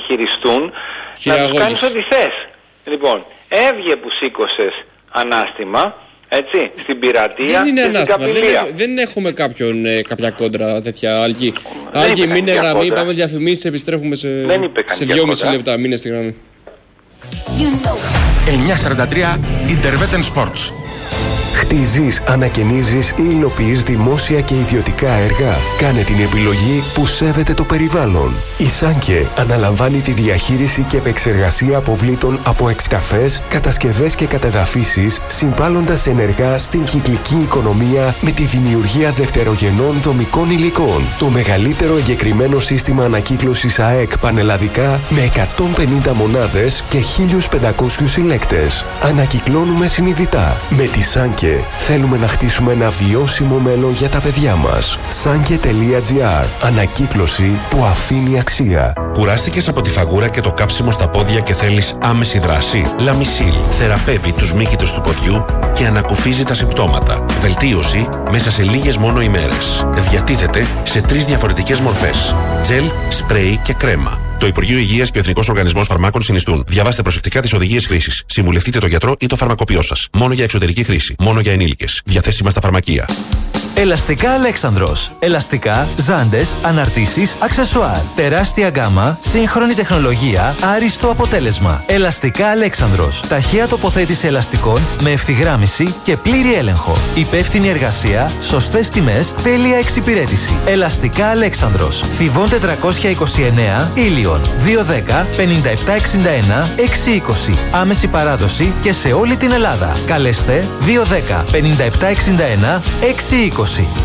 διαχειριστούν, να τους κάνεις ό,τι θες. Λοιπόν, έβγε που σήκωσες ανάστημα, έτσι, στην πειρατεία και στην καπηλεία. Δεν έχουμε κάποια κόντρα τέτοια, Άλκη. Άλκη, μείνε γραμμή, πάμε διαφημίσεις, επιστρέφουμε σε 2,5 λεπτά. Μείνε στη γραμμή. 943 Interveten Sports. Χτίζεις, ανακαινίζεις ή υλοποιείς δημόσια και ιδιωτικά έργα. Κάνε την επιλογή που σέβεται το περιβάλλον. Η Σάνκε αναλαμβάνει τη διαχείριση και επεξεργασία αποβλήτων από εξκαφές, κατασκευές και κατεδαφίσεις, συμβάλλοντας ενεργά στην κυκλική οικονομία με τη δημιουργία δευτερογενών δομικών υλικών. Το μεγαλύτερο εγκεκριμένο σύστημα ανακύκλωσης ΑΕΚ πανελλαδικά με 150 μονάδες και 1.500 συλλέκτες. Ανακυκλώνουμε συνειδητά. Με τη Σάνκε θέλουμε να χτίσουμε ένα βιώσιμο μέλλον για τα παιδιά μας. Sanke.gr. Ανακύκλωση που αφήνει αξία. Κουράστηκες από τη φαγούρα και το κάψιμο στα πόδια και θέλεις άμεση δράση? Λαμισίλ θεραπεύει τους μύκητους του ποδιού και ανακουφίζει τα συμπτώματα. Βελτίωση μέσα σε λίγες μόνο ημέρες. Διατίθεται σε 3 διαφορετικές μορφές: τζελ, σπρέι και κρέμα. Το Υπουργείο Υγείας και ο Εθνικός Οργανισμός Φαρμάκων συνιστούν. Διαβάστε προσεκτικά τις οδηγίες χρήσης. Συμβουλευτείτε τον γιατρό ή το φαρμακοποιό σας. Μόνο για εξωτερική χρήση. Μόνο για ενήλικες. Διαθέσιμα στα φαρμακεία. Ελαστικά Αλέξανδρος. Ελαστικά, ζάντες, αναρτήσεις, αξεσουάρ. Τεράστια γκάμα, σύγχρονη τεχνολογία, άριστο αποτέλεσμα. Ελαστικά Αλέξανδρος. Ταχεία τοποθέτηση ελαστικών με ευθυγράμμιση και πλήρη έλεγχο. Υπεύθυνη εργασία, σωστές τιμές, τέλεια εξυπηρέτηση. Ελαστικά Αλέξανδρος. Θηβών 429, Ήλιον. 210 5761 620. Άμεση παράδοση και σε όλη την Ελλάδα. Καλέστε 210 5761 620.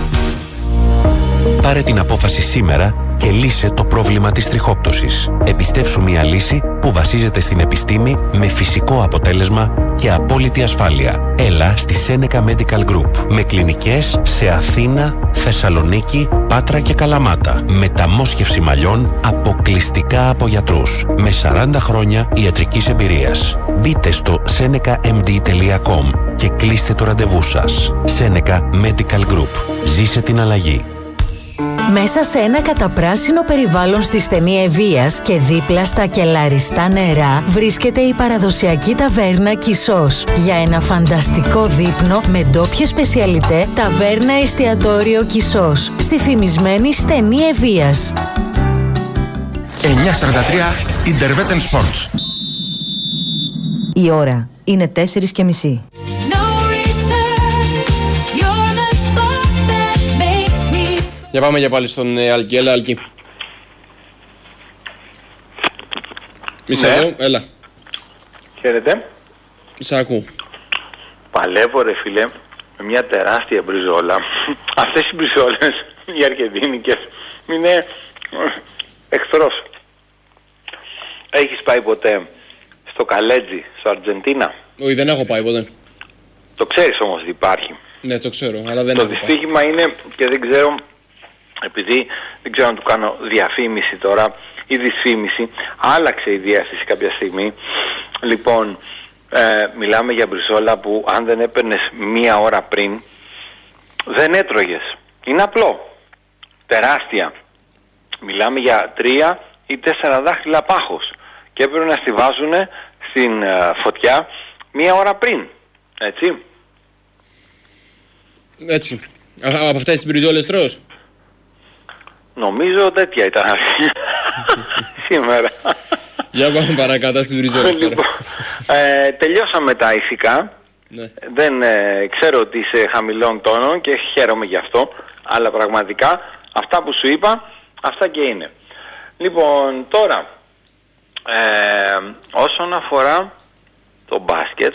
Πάρε την απόφαση σήμερα και λύσε το πρόβλημα της τριχόπτωσης. Επιστεύσου μια λύση που βασίζεται στην επιστήμη με φυσικό αποτέλεσμα και απόλυτη ασφάλεια. Έλα στη Seneca Medical Group με κλινικές σε Αθήνα, Θεσσαλονίκη, Πάτρα και Καλαμάτα. Μεταμόσχευση μαλλιών αποκλειστικά από γιατρούς με 40 χρόνια ιατρικής εμπειρίας. Μπείτε στο senecamd.com και κλείστε το ραντεβού σας. Seneca Medical Group. Ζήσε την αλλαγή. Μέσα σε ένα καταπράσινο περιβάλλον στη στενή Ευβοίας και δίπλα στα κελαριστά νερά βρίσκεται η παραδοσιακή ταβέρνα Κισός. Για ένα φανταστικό δείπνο με ντόπιες σπεσιαλιτέ, ταβέρνα εστιατόριο Κισός στη φημισμένη στενή Ευβοίας. 943 Interveten Sports. Η ώρα είναι 4:30. Για πάμε για πάλι στον Άλκη. Έλα, Άλκη. Μισό εδώ, έλα. Χαίρετε. Σ' ακούω. Παλεύω ρε φίλε με μια τεράστια μπριζόλα. Αυτές οι μπριζόλες, οι αργεντίνικες, είναι εχθρός. Έχεις πάει ποτέ στο Καλέτζι, στο Αργεντίνα? Όχι, δεν έχω πάει ποτέ. Το ξέρεις όμως ότι υπάρχει? Ναι, το ξέρω, αλλά δεν το έχω πάει. Το δυστύχημα είναι, και δεν ξέρω, επειδή δεν ξέρω αν του κάνω διαφήμιση τώρα ή δυσφήμιση, άλλαξε η διεύθυνση κάποια στιγμή. Λοιπόν, μιλάμε για μπριζόλα που αν δεν έπαιρνες μία ώρα πριν δεν έτρωγες. Είναι απλό. Τεράστια. Μιλάμε για 3 ή 4 δάχτυλα πάχος και έπρεπε να στη βάζουνε στην φωτιά μία ώρα πριν. Έτσι. Έτσι. Από αυτές τις μπριζόλες τρως? Νομίζω τέτοια ήταν σήμερα. Για πάμε παρακάτω στις μπριζόλες τώρα. Λοιπόν, τελειώσαμε τα ηθικά. Ναι. Δεν ξέρω ότι είσαι χαμηλών τόνων και χαίρομαι γι' αυτό. Αλλά πραγματικά αυτά που σου είπα, αυτά και είναι. Λοιπόν, τώρα όσον αφορά το μπάσκετ,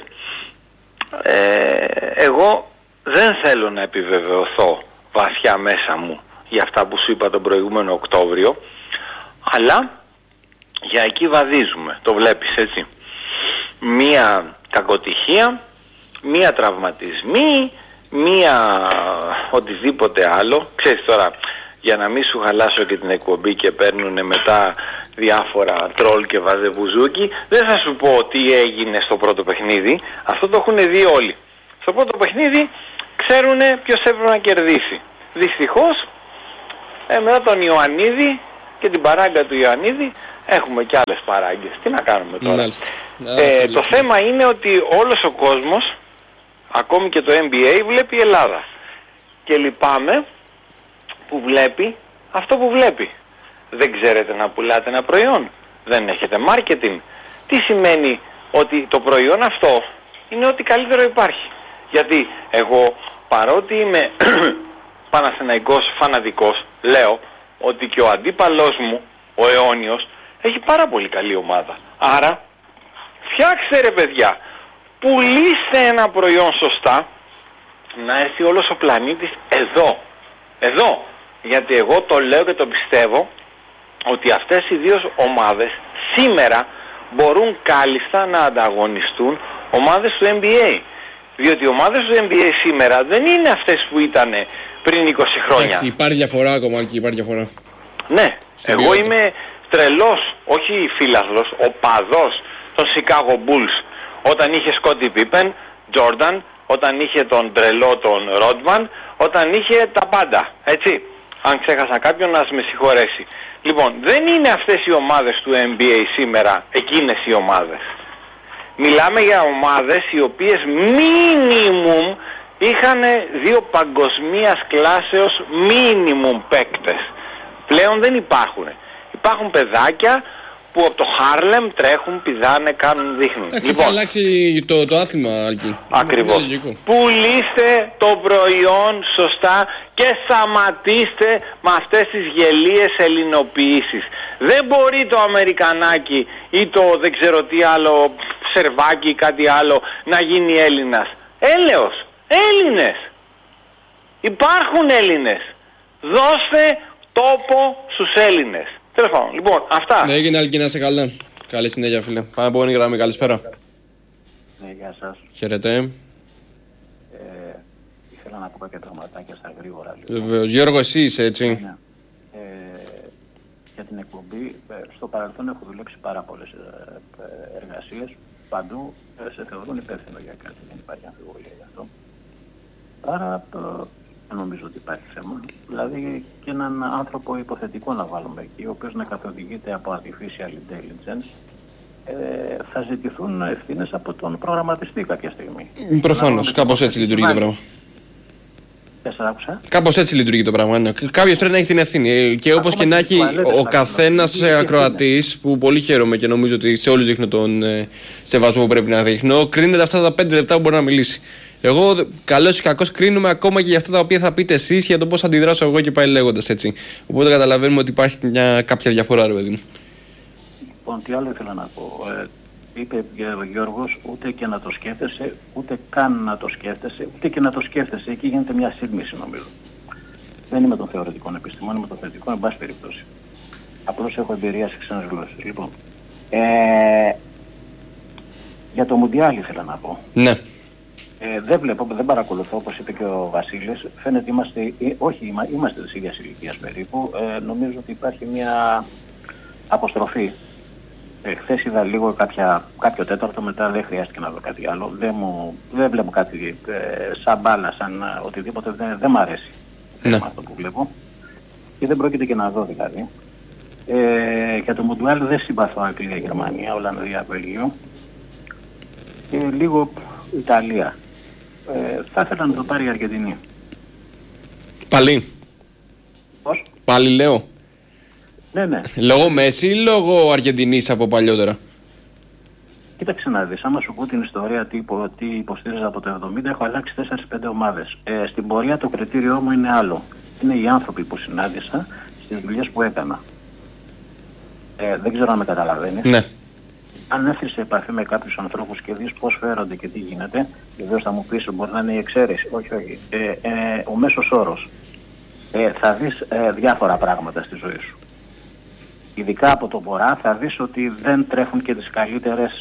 εγώ δεν θέλω να επιβεβαιωθώ βαθιά μέσα μου για αυτά που σου είπα τον προηγούμενο Οκτώβριο, αλλά για εκεί βαδίζουμε, το βλέπεις έτσι. Μία κακοτυχία, μία τραυματισμή, μία οτιδήποτε άλλο. Ξέρεις τώρα, για να μην σου χαλάσω και την εκπομπή και παίρνουνε μετά διάφορα τρόλ και βαζεβουζούκι, δεν θα σου πω τι έγινε στο πρώτο παιχνίδι. Αυτό το έχουν δει όλοι. Στο πρώτο παιχνίδι ξέρουν ποιος έπρεπε να κερδίσει. Δυστυχώς μετά τον Ιωαννίδη και την παράγκα του Ιωαννίδη έχουμε και άλλες παράγκες. Τι να κάνουμε τώρα. Το θέμα είναι ότι όλος ο κόσμος, ακόμη και το NBA, βλέπει Ελλάδα. Και λυπάμαι που βλέπει αυτό που βλέπει. Δεν ξέρετε να πουλάτε ένα προϊόν. Δεν έχετε marketing. Τι σημαίνει ότι το προϊόν αυτό είναι ό,τι καλύτερο υπάρχει. Γιατί εγώ, παρότι είμαι Παναθηναϊκός φανατικός, λέω ότι και ο αντίπαλός μου, ο αιώνιος, έχει πάρα πολύ καλή ομάδα. Άρα, φτιάξτε ρε παιδιά, πουλήστε ένα προϊόν σωστά, να έρθει όλος ο πλανήτης εδώ. Γιατί εγώ το λέω και το πιστεύω ότι αυτές οι δύο ομάδες σήμερα μπορούν κάλλιστα να ανταγωνιστούν ομάδες του NBA. Διότι οι ομάδες του NBA σήμερα δεν είναι αυτές που ήταν πριν 20 χρόνια. Υπάρχει διαφορά ακόμα, υπάρχει διαφορά. Ναι, εγώ είμαι τρελός, όχι φίλαθλος, οπαδός των Chicago Bulls. Όταν είχε Scottie Pippen, Jordan, όταν είχε τον τρελό τον Rodman, όταν είχε τα πάντα, έτσι. Αν ξέχασα κάποιον να με συγχωρέσει. Λοιπόν, δεν είναι αυτές οι ομάδες του NBA σήμερα, εκείνες οι ομάδες. Μιλάμε για ομάδες οι οποίες minimum είχαν 2 παγκοσμίας κλάσεως minimum παίκτες. Πλέον δεν υπάρχουν. Υπάρχουν παιδάκια που από το Χάρλεμ τρέχουν, πηδάνε, κάνουν, δείχνουν. Λοιπόν, θα αλλάξει το άθλημα, Άλκη. Ακριβώς. Πουλήστε το προϊόν σωστά και σταματήστε με αυτές τις γελίες ελληνοποιήσεις. Δεν μπορεί το Αμερικανάκι ή το δεν ξέρω τι άλλο, Σερβάκι ή κάτι άλλο να γίνει Έλληνας. Έλεος. Έλληνες. Υπάρχουν Έλληνες. Δώστε τόπο στους Έλληνες. Τέλος πάντων. Λοιπόν, αυτά. Ναι, έγινε Άλκη, να είσαι καλά. Καλή συνέχεια, φίλε. Πάμε από επόμενη γραμμή. Καλησπέρα. Ναι, γεια σας. Χαίρετε. Ήθελα να πω κάποια πραγματάκια στα γρήγορα. Βεβαίως. Γιώργο, εσύ είσαι, έτσι. Ναι. Για την εκπομπή, στο παρελθόν έχω δουλέψει πάρα πολλές εργασίες. Παντού σε θεωρούν υπεύθυνο για κάτι. Δεν υπάρχει αμφιβολία γι' αυτό. Άρα δεν νομίζω ότι υπάρχει θέμα. Δηλαδή και έναν άνθρωπο υποθετικό να βάλουμε εκεί, ο οποίος να καθοδηγείται από artificial intelligence, θα ζητηθούν ευθύνες από τον προγραμματιστή κάποια στιγμή. Προφανώς, κάπως έτσι λειτουργεί το πράγμα. Κάπως έτσι λειτουργεί το πράγμα. Ναι. Κάποιος πρέπει να έχει την ευθύνη. Και όπως και να έχει ο καθένας ακροατής, που πολύ χαίρομαι και νομίζω ότι σε όλους δείχνω τον σεβασμό που πρέπει να δείχνω, κρίνεται αυτά τα 5 λεπτά που μπορεί να μιλήσει. Εγώ, καλώς ή κακώς, κρίνουμε ακόμα και για αυτά τα οποία θα πείτε εσείς, για το πώς θα αντιδράσω εγώ και πάει λέγοντας, έτσι. Οπότε καταλαβαίνουμε ότι υπάρχει κάποια διαφορά, ρε παιδί μου. Λοιπόν, τι άλλο ήθελα να πω. Είπε ο Γιώργος, ούτε και να το σκέφτεσαι, ούτε καν να το σκέφτεσαι, ούτε και να το σκέφτεσαι. Εκεί γίνεται μια σύγμυση, νομίζω. Δεν είμαι των θεωρητικών επιστημών, είμαι των θετικών, εν πάση περιπτώσει. Απλώς έχω εμπειρία σε ξένες γλώσσες. Λοιπόν, για το Μουντιάλ ήθελα να πω. Ναι. Δεν παρακολουθώ, όπως είπε και ο Βασίλης. Φαίνεται είμαστε της ίδιας ηλικίας περίπου. Νομίζω ότι υπάρχει μια αποστροφή. Χθες είδα λίγο κάποιο τέταρτο, μετά δεν χρειάστηκε να δω κάτι άλλο. Δεν βλέπω κάτι σαν μπάλα, σαν οτιδήποτε, δεν μ' αρέσει αυτό που βλέπω. Και δεν πρόκειται και να δω δηλαδή. Για το Μουντιάλ δεν συμπαθώ Αγγλία, Γερμανία, Ολλανδία, Βέλγιο. Και λίγο Ιταλία. Θα ήθελα να το πάρει η Αργεντινή. Πάλι. Πώς? Πάλι λέω. Ναι. Λόγω Μέση ή λόγω Αργεντινής από παλιότερα? Κοίταξε να δεις, άμα σου πω την ιστορία τι υποστήριζα από το 70, έχω αλλάξει 4-5 ομάδες. Στην πορεία το κριτήριό μου είναι άλλο. Είναι οι άνθρωποι που συνάντησα στις δουλειές που έκανα. Δεν ξέρω αν με καταλαβαίνεις. Ναι. Αν έρθεις σε επαφή με κάποιους ανθρώπους και δεις πώς φέρονται και τι γίνεται, βεβαίως θα μου πεις μπορεί να είναι η εξαίρεση. Όχι. Ο μέσος όρος. Θα δεις διάφορα πράγματα στη ζωή σου. Ειδικά από το βορρά θα δεις ότι δεν τρέφουν και τις καλύτερες,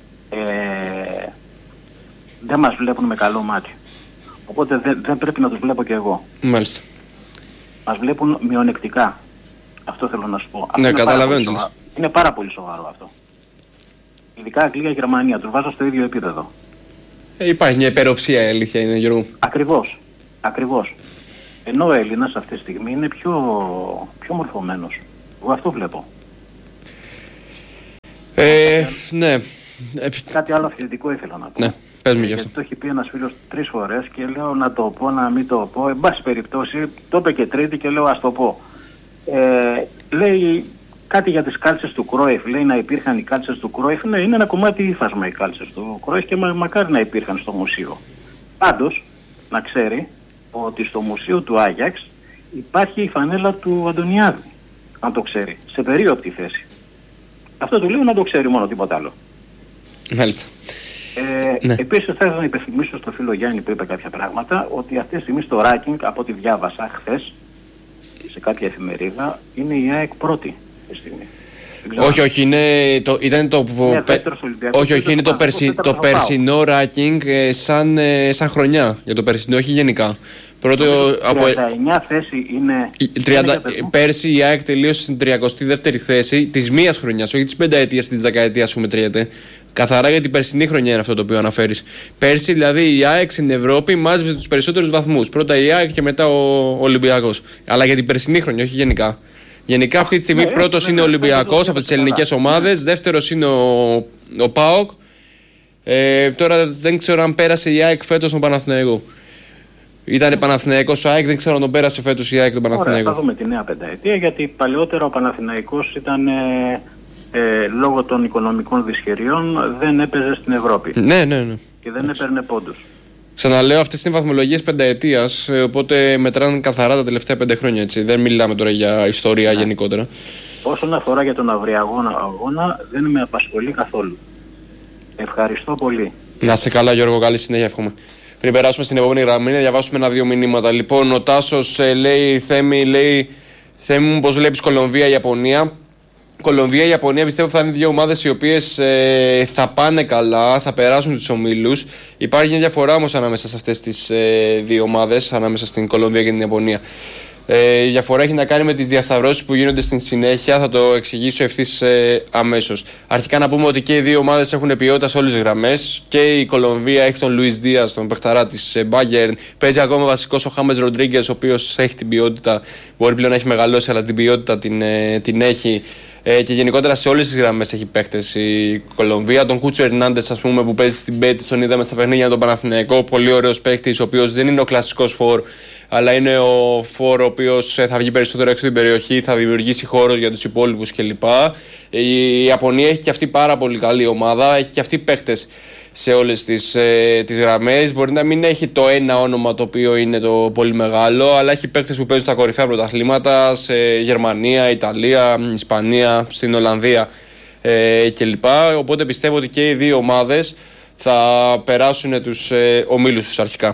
δεν μας βλέπουν με καλό μάτι. Οπότε δεν πρέπει να τους βλέπω και εγώ. Μάλιστα. Μας βλέπουν μειονεκτικά. Αυτό θέλω να σου πω. Ναι, καταλαβαίνω. Είναι πάρα πολύ σοβαρό αυτό. Ειδικά Αγγλία, Γερμανία, τους βάζω στο ίδιο επίπεδο. Υπάρχει μια υπεροψία, η αλήθεια είναι, Γιώργο. Ακριβώς. Ενώ ο Έλληνας αυτή τη στιγμή είναι πιο μορφωμένος. Εγώ αυτό βλέπω. Ναι. Κάτι άλλο αυθεντικό ήθελα να πω. Ναι, πες μου γι' αυτό. Γιατί το έχει πει ένας φίλος 3 φορές και λέω να το πω, να μην το πω. Εν πάση περιπτώσει, το είπε και τρίτη και λέω ας το πω. Λέει κάτι για τις κάλτσες του Κρόιφ. Λέει να υπήρχαν οι κάλτσες του Κρόιφ. Ναι, είναι ένα κομμάτι ύφασμα οι κάλτσες του Κρόιφ και μακάρι να υπήρχαν στο μουσείο. Πάντως, να ξέρει ότι στο μουσείο του Άγιαξ υπάρχει η φανέλα του Αντωνιάδη. Αν το ξέρει. Σε περίοπτη θέση. Αυτό του λέω να το ξέρει μόνο, τίποτα άλλο. Μάλιστα. Ναι. Επίσης θέλω να υπενθυμίσω στο φίλο Γιάννη που είπε κάποια πράγματα ότι αυτή τη στιγμή στο ranking, από ό,τι διάβασα χθες σε κάποια εφημερίδα, είναι η ΑΕΚ πρώτη τη στιγμή. Όχι, ήταν το. Όχι, είναι το περσινό ranking σαν χρονιά. Για το περσινό, όχι γενικά. Πρώτο, 39 θέση είναι. Πέρσι η ΑΕΚ τελείωσε στην 32η θέση της μίας χρονιάς, όχι της πενταετίας ή της δεκαετίας που μετριέται. Καθαρά για την περσινή χρονιά είναι αυτό το οποίο αναφέρεις. Πέρσι δηλαδή η ΑΕΚ στην Ευρώπη μάζεψε τους περισσότερους βαθμούς. Πρώτα η ΑΕΚ και μετά ο Ολυμπιακός. Αλλά για την περσινή χρονιά, όχι γενικά. Γενικά αυτή τη στιγμή πρώτος είναι ο Ολυμπιακός από τις ελληνικές ομάδες, δεύτερος είναι ο ΠΑΟΚ. Τώρα δεν ξέρω αν πέρασε η ΑΕΚ φέτος τον Παναθηναϊκό. Ήταν Παναθηναϊκός ΑΕΚ, δεν ξέρω αν τον πέρασε φέτος η ΑΕΚ τον Παναθηναϊκό. Ωραία, θα δούμε τη νέα πενταετία, γιατί παλαιότερα ο Παναθηναϊκός ήταν λόγω των οικονομικών δυσχεριών δεν έπαιζε στην Ευρώπη. Ναι. Και δεν έπαιρνε πόντους. Ξαναλέω, αυτές είναι βαθμολογίες πενταετίας, οπότε μετράνε καθαρά τα τελευταία 5 χρόνια. Έτσι. Δεν μιλάμε τώρα για ιστορία γενικότερα. Όσον αφορά για τον αυριαγώνα αγώνα, δεν με απασχολεί καθόλου. Ευχαριστώ πολύ. Να σε καλά, Γιώργο, καλή συνέχεια, εύχομαι. Πριν περάσουμε στην επόμενη γραμμή, να διαβάσουμε 1-2 μηνύματα. Λοιπόν, ο Τάσος λέει, Θέμη μου, πώς βλέπεις Κολομβία-Ιαπωνία. Κολομβία-Ιαπωνία πιστεύω θα είναι δύο ομάδες οι οποίες θα πάνε καλά, θα περάσουν τους ομίλους. Υπάρχει μια διαφορά όμως ανάμεσα σε αυτές τις δύο ομάδες, ανάμεσα στην Κολομβία και την Ιαπωνία. Η διαφορά έχει να κάνει με τις διασταυρώσεις που γίνονται στην συνέχεια, θα το εξηγήσω ευθύς αμέσως. Αρχικά να πούμε ότι και οι δύο ομάδες έχουν ποιότητα σε όλες τις γραμμές. Και η Κολομβία έχει τον Λουίς Δίας, τον παιχταρά της Bayern. Παίζει ακόμα βασικός ο Χάμες Ροντρίγκες, ο οποίος έχει την ποιότητα, μπορεί πλέον να έχει μεγαλώσει, αλλά την ποιότητα την έχει. Και γενικότερα σε όλες τις γραμμές έχει παίκτες η Κολομβία. Τον Κούτσο Ερνάντες, ας πούμε, που παίζει στην Μπέτις, τον είδαμε στα παιχνίδια τον Παναθηναϊκό. Πολύ ωραίος παίκτης, ο οποίος δεν είναι ο κλασικός φορ, αλλά είναι ο φορ ο οποίος θα βγει περισσότερο έξω στην περιοχή, θα δημιουργήσει χώρο για τους υπόλοιπους κλπ. Η Ιαπωνία έχει και αυτή πάρα πολύ καλή ομάδα, έχει και αυτή παίκτες σε όλες τις γραμμές. Μπορεί να μην έχει το ένα όνομα το οποίο είναι το πολύ μεγάλο, αλλά έχει παίκτες που παίζουν στα κορυφαία πρωταθλήματα σε Γερμανία, Ιταλία, Ισπανία, στην Ολλανδία κλπ. Οπότε πιστεύω ότι και οι δύο ομάδες θα περάσουν τους ομίλους τους αρχικά.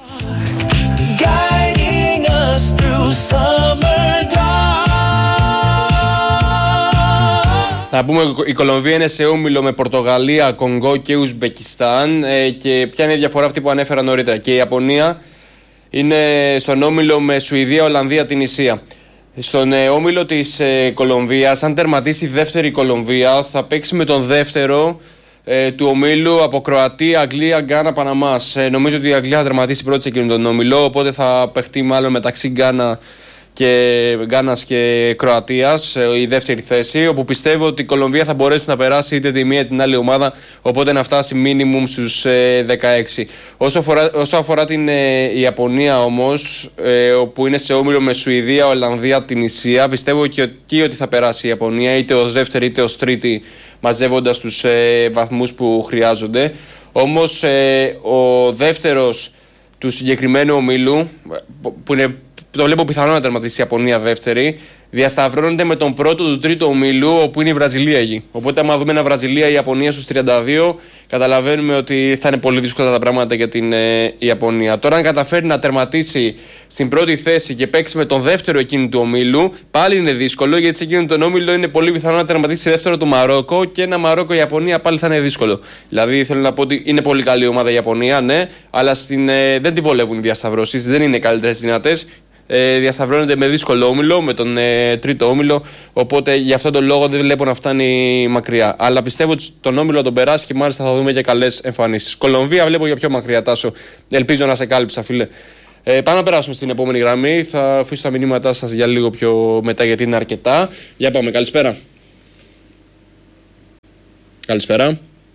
Να πούμε η Κολομβία είναι σε όμιλο με Πορτογαλία, Κονγκό και Ουσμπεκιστάν και ποια είναι η διαφορά αυτή που ανέφερα νωρίτερα. Και η Ιαπωνία είναι στον όμιλο με Σουηδία, Ολλανδία, Τινησία. Στον όμιλο της Κολομβίας, αν τερματίσει η δεύτερη Κολομβία, θα παίξει με τον δεύτερο του ομίλου από Κροατία, Αγγλία, Γκάνα, Παναμάς. Νομίζω ότι η Αγγλία θα τερματίσει πρώτη σε εκείνον τον όμιλο, οπότε θα παιχτεί μάλλον μεταξύ Γκάνας και Κροατίας η δεύτερη θέση, όπου πιστεύω ότι η Κολομβία θα μπορέσει να περάσει είτε τη μία είτε την άλλη ομάδα, οπότε να φτάσει minimum στους 16. Όσο αφορά την Ιαπωνία όμως, όπου είναι σε όμιλο με Σουηδία, Ολλανδία, Τινησία, πιστεύω και ότι θα περάσει η Ιαπωνία είτε ως δεύτερη είτε ως τρίτη, μαζεύοντας τους βαθμούς που χρειάζονται. Όμως ο δεύτερος του συγκεκριμένου ομίλου, που είναι, το βλέπω πιθανό να τερματίσει η Ιαπωνία δεύτερη, διασταυρώνεται με τον πρώτο του τρίτου ομίλου, όπου είναι η Βραζιλία εκεί. Οπότε, άμα δούμε ένα Βραζιλία-Ιαπωνία στους 32, καταλαβαίνουμε ότι θα είναι πολύ δύσκολα τα πράγματα για την Ιαπωνία. Τώρα, αν καταφέρει να τερματίσει στην πρώτη θέση και παίξει με τον δεύτερο εκείνου του ομίλου, πάλι είναι δύσκολο, γιατί σε εκείνον τον όμιλο είναι πολύ πιθανό να τερματίσει δεύτερο το Μαρόκο και ένα Μαρόκο-Ιαπωνία πάλι θα είναι δύσκολο. Δηλαδή, θέλω να πω ότι είναι πολύ καλή ομάδα η Ιαπωνία, ναι, αλλά δεν τη βολεύουν οι διασταυρώσεις, δεν είναι οι καλύτερες δυνατές. Διασταυρώνεται με δύσκολο όμιλο, με τον τρίτο όμιλο. Οπότε γι' αυτόν τον λόγο δεν βλέπω να φτάνει μακριά. Αλλά πιστεύω ότι τον όμιλο θα τον περάσει και μάλιστα θα δούμε και καλές εμφανίσεις. Κολομβία βλέπω για πιο μακριά, Τάσο. Ελπίζω να σε κάλυψα, φίλε. Πάμε να περάσουμε στην επόμενη γραμμή. Θα αφήσω τα μηνύματά σας για λίγο πιο μετά, γιατί είναι αρκετά. Για πάμε, καλησπέρα. Καλησπέρα.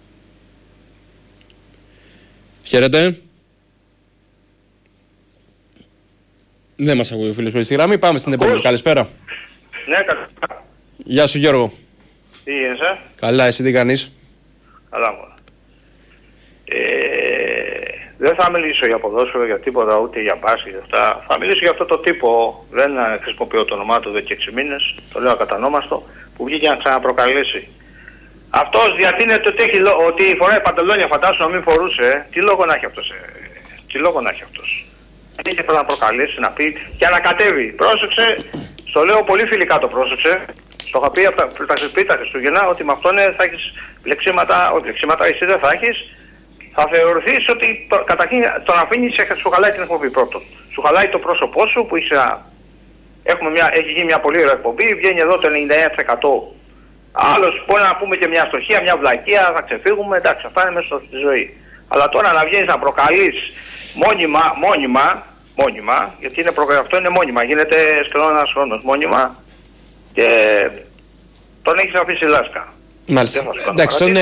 Χαίρετε. Δεν μας ακούει ο φίλος που είναι στη γραμμή. Πάμε στην επόμενη. Καλησπέρα. Ναι, καλησπέρα. Γεια σου Γιώργο. Τι είσαι? Καλά, εσύ τι κάνεις? Καλά μόνο. Δεν θα μιλήσω για ποδόσφαιρο, για τίποτα, ούτε για μπάσκετ, για αυτά. Θα μιλήσω για αυτό το τύπο, δεν χρησιμοποιώ το όνομά του εδώ και 6 μήνες, το λέω ακατανόμαστο, που βγήκε να ξαναπροκαλέσει. Αυτός διατείνεται ότι φοράει παντελόνια, φαντάσου να μην φορούσε. Τι λόγο να έχει αυτός? Τι λόγο να έχει αυτός? Είχε πρέπει να προκαλέσει, να πει και να κατέβει. Πρόσεξε, στο λέω πολύ φιλικά το πρόσεξε. Στο είχα πει από τα Χριστούγεννα ότι με αυτόν θα έχεις λεξίματα, όχι λεξίματα, εσύ δεν θα έχεις. Θα θεωρηθείς ότι καταρχήν τον αφήνεις, σου χαλάει την εκπομπή πρώτον. Σου χαλάει το πρόσωπό σου που έχει γίνει μια πολύ ωραία εκπομπή, βγαίνει εδώ το 99%. Άλλος μπορεί να πούμε και μια αστοχία, μια βλακεία, θα ξεφύγουμε, εντάξει, αυτά είναι μέσα στη ζωή. Αλλά τώρα να βγαίνεις να προκαλείς μόνιμα, γιατί αυτό είναι μόνιμα, γίνεται σχεδόν ένας χρόνος μόνιμα και τον έχεις αφήσει λάσκα. Μάλιστα. Εντάξει, τον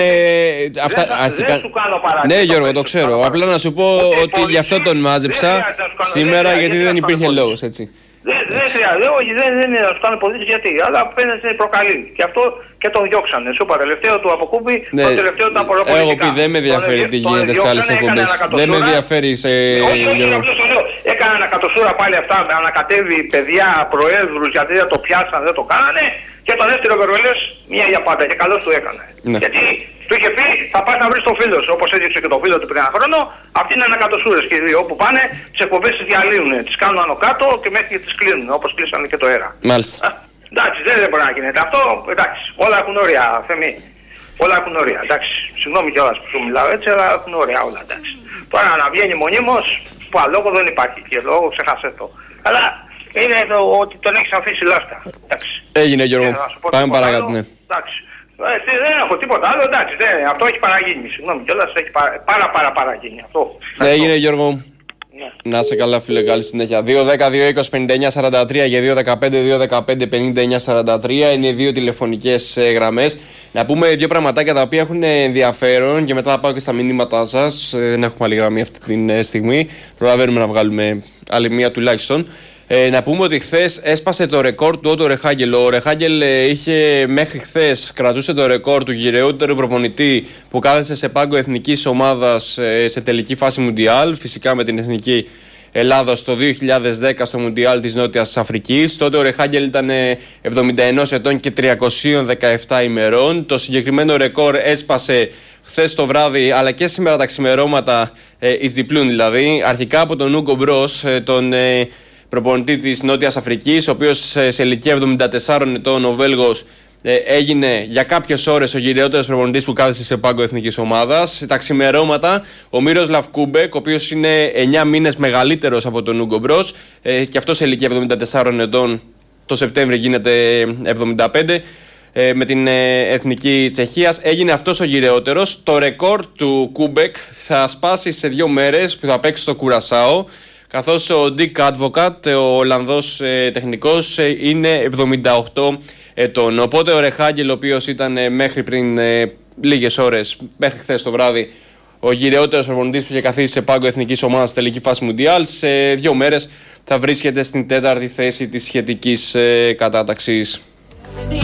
δεν σου κάνω παράδειγμα. Ναι, Γιώργο, το ξέρω. Απλά να σου πω ότι γι' αυτό τον μάζεψα σήμερα, γιατί δεν υπήρχε λόγος, έτσι. Δεν χρειάζεται, όχι, δεν είναι να σου κάνω υποδείξεις γιατί, αλλά φαίνεται προκαλεί. Και αυτό και τον διώξανε. Σου είπα, τελευταίο του αποκούμπη, το τελευταίο του απολοπολιτικά. Έχω πει, δεν με ενδιαφέρει τι γίνεται σε άλλες εκπομπές. Δεν με ενδιαφέρει σε... Όχι, έκανε ανακατοσούρα πάλι αυτά, με ανακατεύει παιδιά, προέδρους, γιατί δεν το πιάσαν, δεν το κάνανε. Και τον έστειλε ο Βερβελές μία για πάντα και καλώς του έκανε. Ναι. Γιατί του είχε πει θα πας να βρεις τον φίλο σου, όπως έδειξε και τον φίλο του πριν ένα χρόνο. Αυτοί είναι ανακατοσούρες και οι δύο όπου πάνε τις εκπομπές τις διαλύουν, τις κάνουν άνω κάτω και μέχρι και τις κλείνουν όπως κλείσανε και το αέρα. Μάλιστα. Εντάξει, δεν μπορεί να γίνεται αυτό, εντάξει, όλα έχουν όρια, Θεμή. Όλα έχουν όρια, εντάξει. Συγγνώμη κιόλας που σου μιλάω έτσι, αλλά έχουν όρια όλα, εντάξει. Τώρα να βγαίνει μονίμως, που αλόγω δεν υπάρχει και λόγο ξεχάσε το. Αλλά είναι ότι τον έχεις αφήσει λάσκα. Εντάξει. Έγινε Γιώργο. Πάμε παρακάτω, ναι. Εντάξει. Δεν έχω τίποτα άλλο, εντάξει. Αυτό έχει παραγίνει. Συγγνώμη κιόλας, έχει παραγίνει αυτό. Έγινε Γιώργο. Ναι. Να είσαι καλά φίλε, καλή συνέχεια. 2-10-2-20-59-43 και 2-15-2-15-59-43 είναι οι δύο τηλεφωνικές γραμμές. Να πούμε δύο πραγματάκια τα οποία έχουν ενδιαφέρον και μετά θα πάω και στα μηνύματά σας. Δεν έχουμε άλλη γραμμή αυτή τη στιγμή. Προλαβαίνουμε να βγάλουμε άλλη μία τουλάχιστον. Να πούμε ότι χθες έσπασε το ρεκόρ του Ότο Ρεχάγκελ. Ο Ρεχάγκελ είχε μέχρι χθες κρατούσε το ρεκόρ του γυραιότερου προπονητή που κάθεσε σε πάγκο εθνικής ομάδας σε τελική φάση Μουντιάλ. Φυσικά με την εθνική Ελλάδα το 2010 στο Μουντιάλ της Νότιας Αφρικής. Τότε ο Ρεχάγκελ ήταν 71 ετών και 317 ημερών. Το συγκεκριμένο ρεκόρ έσπασε χθες το βράδυ αλλά και σήμερα τα ξημερώματα εις διπλούν δηλαδή. Αρχικά από τον Ούγκο Μπρος, τον προπονητή της Νότιας Αφρικής, ο οποίος σε ηλικία 74 ετών, ο Βέλγος, έγινε για κάποιες ώρες ο γυραιότερος προπονητής που κάθεσε σε πάγκο εθνικής ομάδας. Τα ξημερώματα, ο Μίροσλαβ Κούμπεκ, ο οποίος είναι 9 μήνες μεγαλύτερος από τον Ούγκο Μπρος και αυτό σε ηλικία 74 ετών, το Σεπτέμβριο γίνεται 75, με την εθνική Τσεχίας, έγινε αυτός ο γυραιότερος. Το ρεκόρ του Κούμπεκ θα σπάσει σε 2 μέρες που θα παίξει στο Κουρασάο, καθώς ο Dick Advocat, ο Ολλανδός τεχνικός, είναι 78 ετών. Οπότε ο Ρεχάγκελ, ο οποίος ήταν μέχρι πριν λίγες ώρες, μέχρι χθες το βράδυ, ο γυραιότερος προπονητής που είχε καθίσει σε πάγκο εθνικής ομάδας στη τελική φάση Μουντιάλ, σε 2 μέρες θα βρίσκεται στην 4η θέση της σχετικής κατάταξης.